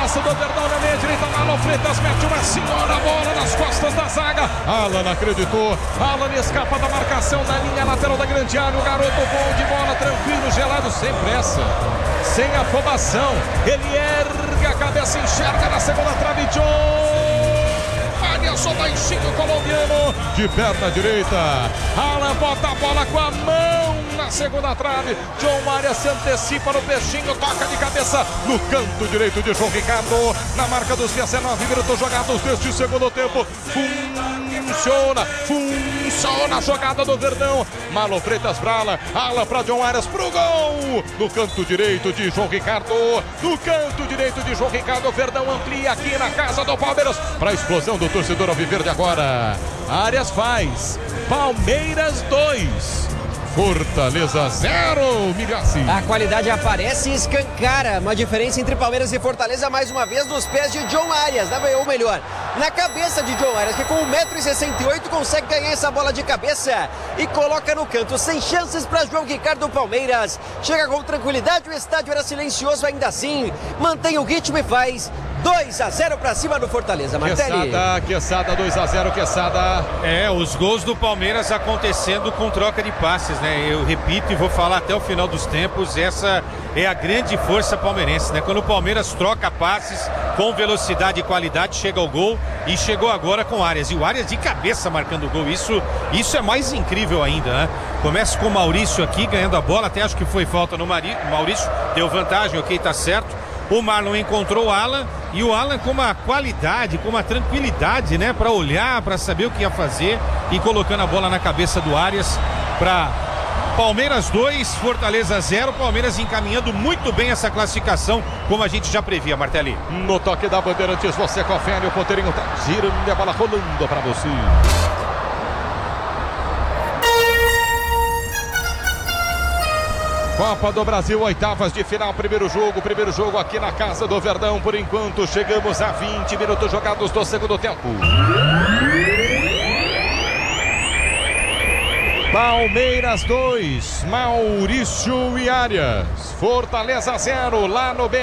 cabeça do Verdão na meia direita. Marlon Freitas mete uma senhora bola nas costas da zaga. Alan acreditou. Alan escapa da marcação na linha lateral da grande área. O garoto bom de bola, tranquilo, gelado, sem pressa, sem afobação. Ele ergue a cabeça, enxerga na segunda trave. Arias, só baixinho colombiano, de perna direita. Alan bota a bola com a mão na segunda trave. John Arias se antecipa no peixinho, toca de cabeça no canto direito de João Ricardo. Na marca dos 19 minutos jogados deste segundo tempo. Funciona a jogada do Verdão. Marlon Freitas Brala, Alan para John Arias pro gol. No canto direito de João Ricardo. No canto direito de João Ricardo. O Verdão amplia aqui na casa do Palmeiras para a explosão do torcedor alviverde agora. Arias faz. Palmeiras 2. Fortaleza 0, Milhassi. A qualidade aparece e escancara. Uma diferença entre Palmeiras e Fortaleza, mais uma vez, nos pés de John Arias. Ou melhor, na cabeça de John Arias, que com 1,68 m consegue ganhar essa bola de cabeça e coloca no canto. Sem chances para João Ricardo Palmeiras. Chega com tranquilidade, o estádio era silencioso ainda assim. Mantém o ritmo e faz 2-0 para cima do Fortaleza. Martelli. Quesada 2-0, Quesada. Os gols do Palmeiras acontecendo com troca de passes, né? Eu repito e vou falar até o final dos tempos, essa é a grande força palmeirense, né? Quando o Palmeiras troca passes com velocidade e qualidade, chega ao gol, e chegou agora com o Arias. E o Arias de cabeça marcando o gol, isso é mais incrível ainda, né? Começa com o Maurício aqui ganhando a bola, até acho que foi falta no Maurício, deu vantagem, ok, tá certo. O Marlon encontrou o Alan, e o Alan com uma qualidade, com uma tranquilidade, né? Para olhar, para saber o que ia fazer, e colocando a bola na cabeça do Arias para Palmeiras 2, Fortaleza 0. Palmeiras encaminhando muito bem essa classificação, como a gente já previa, Martelli. No toque da Bandeirantes, você confere, o ponteirinho tá girando e a bola rolando para você. Copa do Brasil, oitavas de final, primeiro jogo aqui na casa do Verdão. Por enquanto chegamos a 20 minutos jogados do segundo tempo. Palmeiras 2, Maurício e Arias. Fortaleza 0 lá no